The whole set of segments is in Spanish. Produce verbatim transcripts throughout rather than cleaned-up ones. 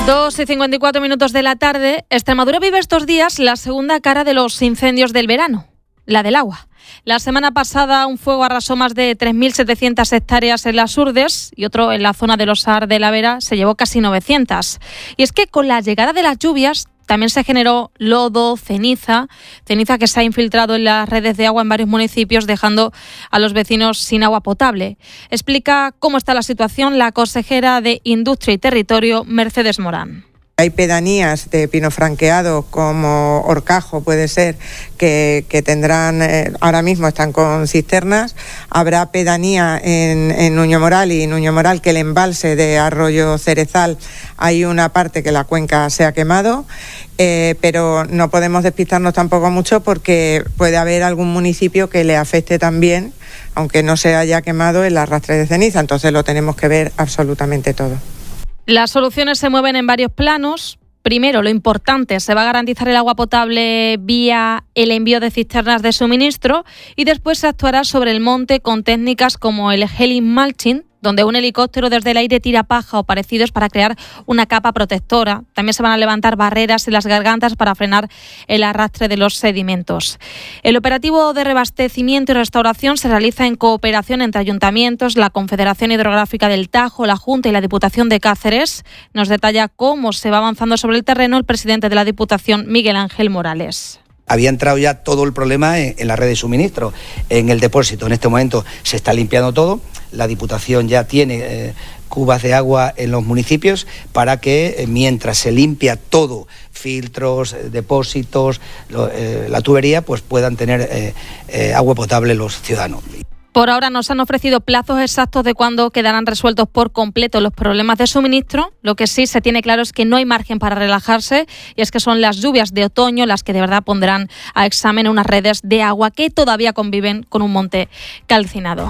dos y cincuenta y cuatro minutos de la tarde. Extremadura vive estos días la segunda cara de los incendios del verano, la del agua. La semana pasada un fuego arrasó más de tres mil setecientas hectáreas en las Urdes y otro en la zona de los Sar de la Vera se llevó casi novecientas. Y es que con la llegada de las lluvias también se generó lodo, ceniza, ceniza que se ha infiltrado en las redes de agua en varios municipios, dejando a los vecinos sin agua potable. Explica cómo está la situación la consejera de Industria y Territorio, Mercedes Morán. Hay pedanías de pino franqueado como Horcajo, puede ser, que, que tendrán, eh, ahora mismo están con cisternas. Habrá pedanía en, en Nuño Moral y Nuño Moral que el embalse de Arroyo Cerezal, hay una parte que la cuenca se ha quemado, eh, pero no podemos despistarnos tampoco mucho porque puede haber algún municipio que le afecte también, aunque no se haya quemado el arrastre de ceniza, entonces lo tenemos que ver absolutamente todo. Las soluciones se mueven en varios planos. Primero, lo importante, se va a garantizar el agua potable vía el envío de cisternas de suministro y después se actuará sobre el monte con técnicas como el heli mulching, donde un helicóptero desde el aire tira paja o parecidos para crear una capa protectora. También se van a levantar barreras en las gargantas para frenar el arrastre de los sedimentos. El operativo de reabastecimiento y restauración se realiza en cooperación entre ayuntamientos, la Confederación Hidrográfica del Tajo, la Junta y la Diputación de Cáceres. Nos detalla cómo se va avanzando sobre el terreno el presidente de la Diputación, Miguel Ángel Morales. Había entrado ya todo el problema en, en la red de suministro, en el depósito. En este momento se está limpiando todo. La Diputación ya tiene eh, cubas de agua en los municipios para que eh, mientras se limpia todo, filtros, eh, depósitos, lo, eh, la tubería, pues puedan tener eh, eh, agua potable los ciudadanos. Por ahora nos han ofrecido plazos exactos de cuándo quedarán resueltos por completo los problemas de suministro. Lo que sí se tiene claro es que no hay margen para relajarse y es que son las lluvias de otoño las que de verdad pondrán a examen unas redes de agua que todavía conviven con un monte calcinado.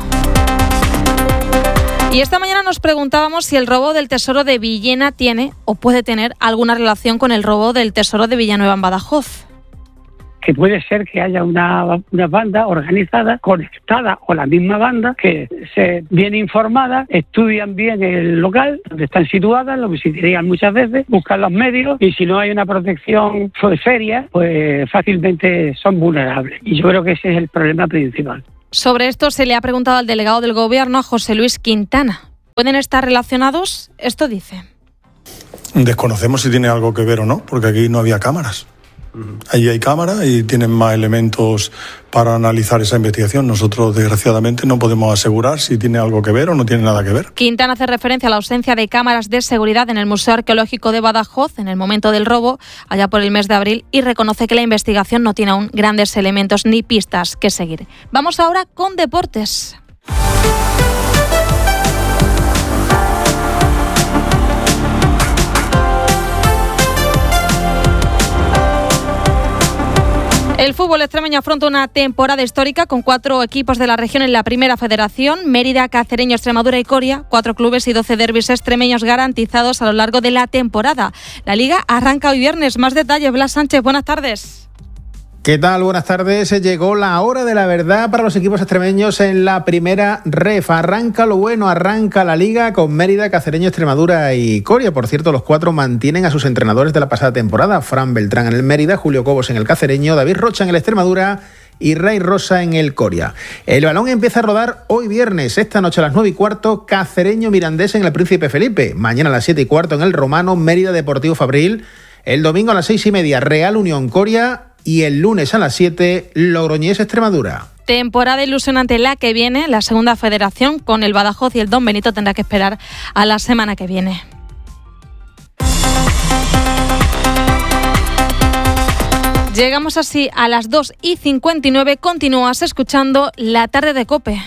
Y esta mañana nos preguntábamos si el robo del tesoro de Villena tiene o puede tener alguna relación con el robo del tesoro de Villanueva en Badajoz. Que puede ser que haya una, una banda organizada, conectada, o la misma banda, que se viene informada, estudian bien el local donde están situadas, lo visitarían muchas veces, buscan los medios y si no hay una protección seria, pues fácilmente son vulnerables. Y yo creo que ese es el problema principal. Sobre esto se le ha preguntado al delegado del Gobierno, a José Luis Quintana. ¿Pueden estar relacionados? Esto dice. Desconocemos si tiene algo que ver o no, porque aquí no había cámaras. Allí hay cámaras y tienen más elementos para analizar esa investigación. Nosotros, desgraciadamente, no podemos asegurar si tiene algo que ver o no tiene nada que ver. Quintana hace referencia a la ausencia de cámaras de seguridad en el Museo Arqueológico de Badajoz en el momento del robo, allá por el mes de abril, y reconoce que la investigación no tiene aún grandes elementos ni pistas que seguir. Vamos ahora con deportes. El fútbol extremeño afronta una temporada histórica con cuatro equipos de la región en la primera federación, Mérida, Cacereño, Extremadura y Coria, cuatro clubes y doce derbis extremeños garantizados a lo largo de la temporada. La Liga arranca hoy viernes. Más detalles, Blas Sánchez, buenas tardes. ¿Qué tal? Buenas tardes. Llegó la hora de la verdad para los equipos extremeños en la primera ref. Arranca lo bueno, arranca la Liga con Mérida, Cacereño, Extremadura y Coria. Por cierto, los cuatro mantienen a sus entrenadores de la pasada temporada. Fran Beltrán en el Mérida, Julio Cobos en el Cacereño, David Rocha en el Extremadura y Ray Rosa en el Coria. El balón empieza a rodar hoy viernes, esta noche a las nueve y cuarto, Cacereño Mirandés en el Príncipe Felipe. Mañana a las siete y cuarto en el Romano, Mérida Deportivo Fabril. El domingo a las seis y media, Real Unión Coria. Y el lunes a las siete, Logroñés Extremadura. Temporada ilusionante la que viene, la segunda federación con el Badajoz y el Don Benito tendrá que esperar a la semana que viene. Llegamos así a las dos y cincuenta y nueve, continúas escuchando La Tarde de COPE.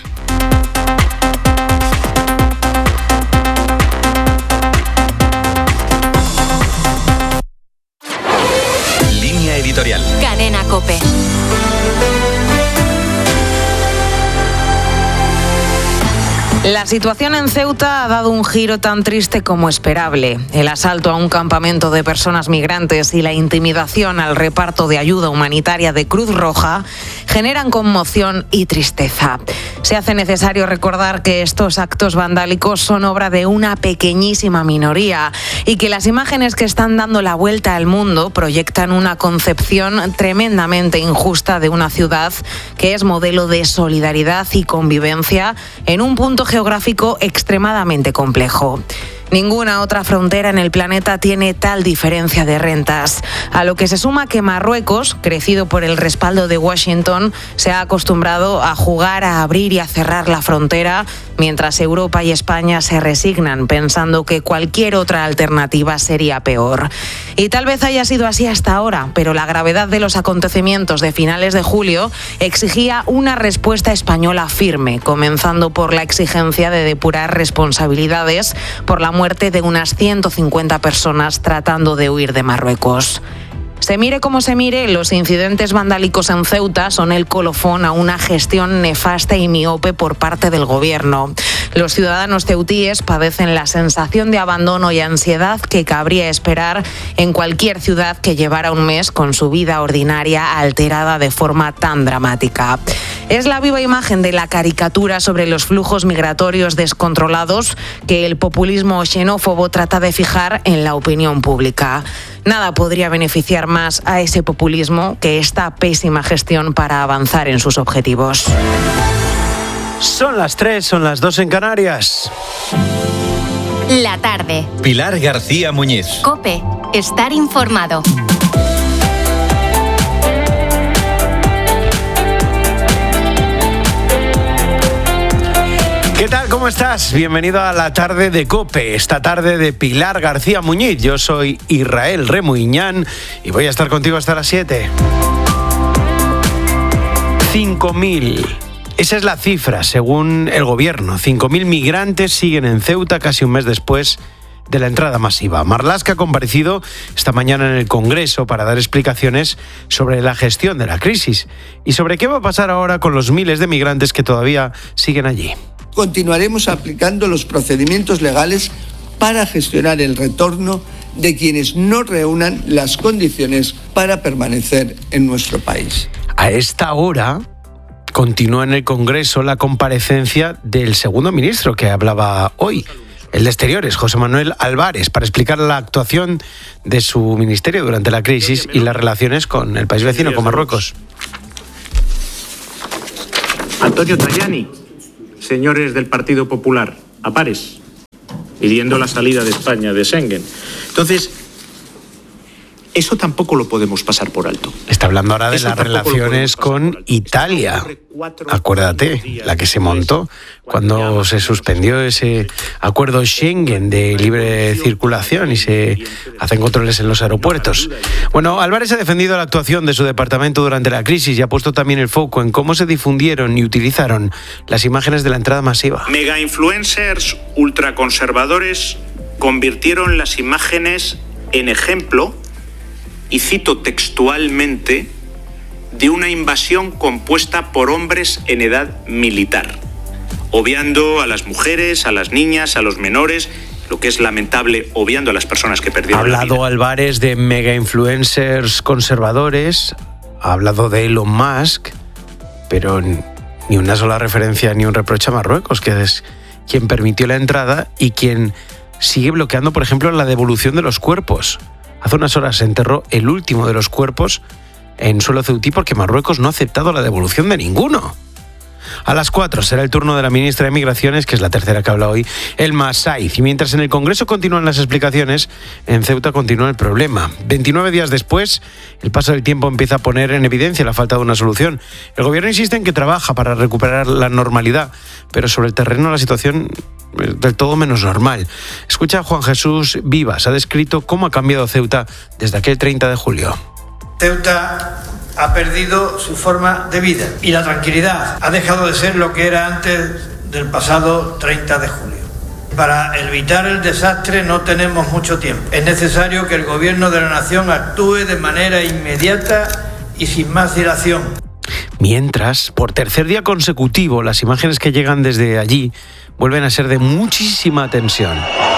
Editorial. Cadena COPE. La situación en Ceuta ha dado un giro tan triste como esperable. El asalto a un campamento de personas migrantes y la intimidación al reparto de ayuda humanitaria de Cruz Roja generan conmoción y tristeza. Se hace necesario recordar que estos actos vandálicos son obra de una pequeñísima minoría y que las imágenes que están dando la vuelta al mundo proyectan una concepción tremendamente injusta de una ciudad que es modelo de solidaridad y convivencia en un punto geográfico extremadamente complejo. Ninguna otra frontera en el planeta tiene tal diferencia de rentas, a lo que se suma que Marruecos, crecido por el respaldo de Washington, se ha acostumbrado a jugar a abrir y a cerrar la frontera, mientras Europa y España se resignan pensando que cualquier otra alternativa sería peor. Y tal vez haya sido así hasta ahora, pero la gravedad de los acontecimientos de finales de julio exigía una respuesta española firme, comenzando por la exigencia de depurar responsabilidades por la muerte de unas ciento cincuenta personas tratando de huir de Marruecos. Se mire como se mire, los incidentes vandálicos en Ceuta son el colofón a una gestión nefasta y miope por parte del gobierno. Los ciudadanos ceutíes padecen la sensación de abandono y ansiedad que cabría esperar en cualquier ciudad que llevara un mes con su vida ordinaria alterada de forma tan dramática. Es la viva imagen de la caricatura sobre los flujos migratorios descontrolados que el populismo xenófobo trata de fijar en la opinión pública. Nada podría beneficiar más a ese populismo que esta pésima gestión para avanzar en sus objetivos. Son las tres, son las dos en Canarias. La tarde. Pilar García Muñiz. COPE. Estar informado. ¿Qué tal? ¿Cómo estás? Bienvenido a la tarde de COPE, esta tarde de Pilar García Muñiz. Yo soy Israel Remuiñán y voy a estar contigo hasta las siete. cinco mil. Esa es la cifra, según el gobierno. cinco mil migrantes siguen en Ceuta casi un mes después de la entrada masiva. Marlaska ha comparecido esta mañana en el Congreso para dar explicaciones sobre la gestión de la crisis y sobre qué va a pasar ahora con los miles de migrantes que todavía siguen allí. Continuaremos aplicando los procedimientos legales para gestionar el retorno de quienes no reúnan las condiciones para permanecer en nuestro país. A esta hora continúa en el Congreso la comparecencia del segundo ministro que hablaba hoy, el de Exteriores, José Manuel Álvarez, para explicar la actuación de su ministerio durante la crisis y las relaciones con el país vecino, con Marruecos. Antonio Tajani. Señores del Partido Popular, a pares, pidiendo la salida de España de Schengen. Entonces, eso tampoco lo podemos pasar por alto. Está hablando ahora de Eso las relaciones con Italia. Acuérdate, la que se montó cuando se suspendió ese acuerdo Schengen de libre circulación y se hacen controles en los aeropuertos. Bueno, Álvarez ha defendido la actuación de su departamento durante la crisis y ha puesto también el foco en cómo se difundieron y utilizaron las imágenes de la entrada masiva. Mega influencers ultraconservadores convirtieron las imágenes en ejemplo, y cito textualmente, de una invasión compuesta por hombres en edad militar, obviando a las mujeres, a las niñas, a los menores, lo que es lamentable, obviando a las personas que perdieron la vida. Ha hablado Álvarez de mega influencers conservadores, ha hablado de Elon Musk, pero ni una sola referencia ni un reproche a Marruecos, que es quien permitió la entrada y quien sigue bloqueando, por ejemplo, la devolución de los cuerpos. Hace unas horas se enterró el último de los cuerpos en suelo ceutí porque Marruecos no ha aceptado la devolución de ninguno. A las cuatro será el turno de la ministra de Migraciones, que es la tercera que habla hoy, Elma Saiz. Y mientras en el Congreso continúan las explicaciones, en Ceuta continúa el problema. veintinueve días después, el paso del tiempo empieza a poner en evidencia la falta de una solución. El gobierno insiste en que trabaja para recuperar la normalidad, pero sobre el terreno la situación es del todo menos normal. Escucha a Juan Jesús Vivas, ha descrito cómo ha cambiado Ceuta desde aquel treinta de julio. Ceuta ha perdido su forma de vida y la tranquilidad ha dejado de ser lo que era antes del pasado treinta de julio. Para evitar el desastre no tenemos mucho tiempo. Es necesario que el gobierno de la nación actúe de manera inmediata y sin más dilación. Mientras, por tercer día consecutivo, las imágenes que llegan desde allí vuelven a ser de muchísima tensión.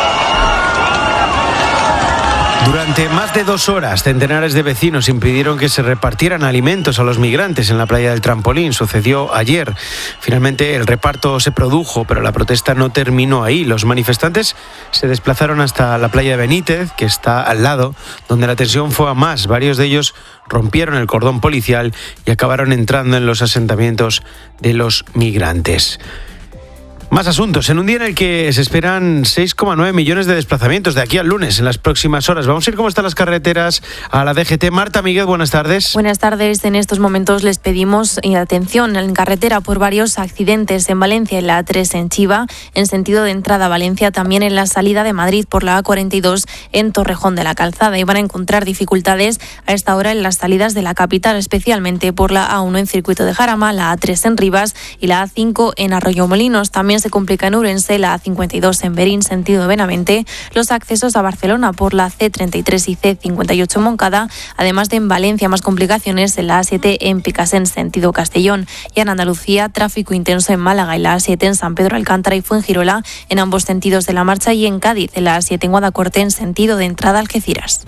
Durante más de dos horas, centenares de vecinos impidieron que se repartieran alimentos a los migrantes en la playa del Trampolín. Sucedió ayer. Finalmente el reparto se produjo, pero la protesta no terminó ahí. Los manifestantes se desplazaron hasta la playa de Benítez, que está al lado, donde la tensión fue a más. Varios de ellos rompieron el cordón policial y acabaron entrando en los asentamientos de los migrantes. Más asuntos. En un día en el que se esperan seis coma nueve millones de desplazamientos de aquí al lunes, en las próximas horas. Vamos a ir cómo están las carreteras a la D G T. Marta Miguel, buenas tardes. Buenas tardes. En estos momentos les pedimos atención en carretera por varios accidentes en Valencia, en la A tres en Chiva, en sentido de entrada a Valencia, también en la salida de Madrid por la A cuarenta y dos en Torrejón de la Calzada. Y van a encontrar dificultades a esta hora en las salidas de la capital, especialmente por la A uno en Circuito de Jarama, la A tres en Rivas y la A cinco en Arroyomolinos. También se complica en Urense, la A cincuenta y dos en Berín, sentido Benavente, los accesos a Barcelona por la C treinta y tres y C cincuenta y ocho en Moncada, además de en Valencia más complicaciones en la A siete en Picasen, sentido Castellón, y en Andalucía tráfico intenso en Málaga y la A siete en San Pedro Alcántara y Fuengirola en ambos sentidos de la marcha, y en Cádiz en la A siete en Guadacorte en sentido de entrada a Algeciras.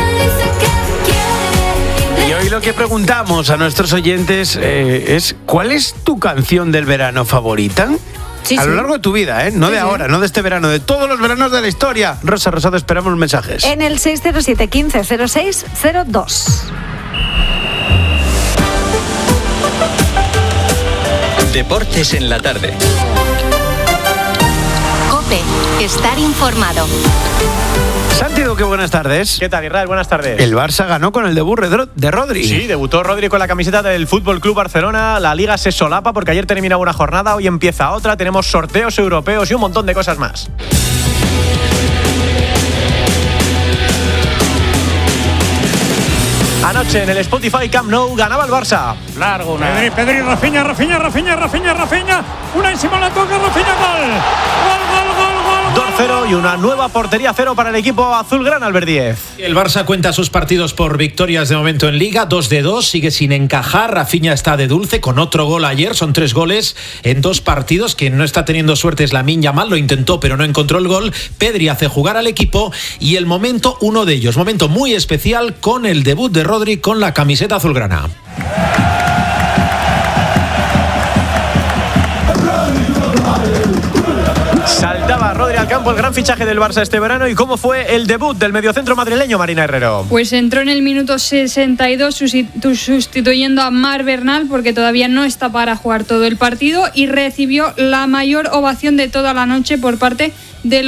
Y hoy lo que preguntamos a nuestros oyentes eh, es ¿cuál es tu canción del verano favorita? Sí, a lo sí. largo de tu vida, ¿eh? No Sí, de sí. ahora, no de este verano, de todos los veranos de la historia. Rosa Rosado, esperamos mensajes. En el seis cero siete, quince cero seis cero dos. Deportes en la tarde. COPE. Estar informado. Santi Duque, buenas tardes. ¿Qué tal, Israel? Buenas tardes. El Barça ganó con el debut de Rodri. Sí, debutó Rodri con la camiseta del F C Barcelona. La Liga se solapa porque ayer terminaba una jornada, hoy empieza otra. Tenemos sorteos europeos y un montón de cosas más. Anoche en el Spotify Camp Nou ganaba el Barça. Largo una. Pedri, Pedri, Rafinha, Rafinha, Rafinha, Rafinha, Rafinha. Una encima la toca, Rafinha, gol. Gol, gol, gol, gol. dos cero y una nueva portería cero para el equipo azulgrana, Albert Díez. El Barça cuenta sus partidos por victorias de momento en Liga, dos de dos, sigue sin encajar. Rafinha está de dulce con otro gol ayer, son tres goles en dos partidos. Quien no está teniendo suerte es Lamine Yamal, lo intentó pero no encontró el gol. Pedri hace jugar al equipo y el momento, uno de ellos, momento muy especial con el debut de Rodri con la camiseta azulgrana. Saltaba Rodri al campo, el gran fichaje del Barça este verano. ¿Y cómo fue el debut del mediocentro madrileño, Marina Herrero? Pues entró en el minuto sesenta y dos sustituyendo a Marc Bernal porque todavía no está para jugar todo el partido y recibió la mayor ovación de toda la noche por parte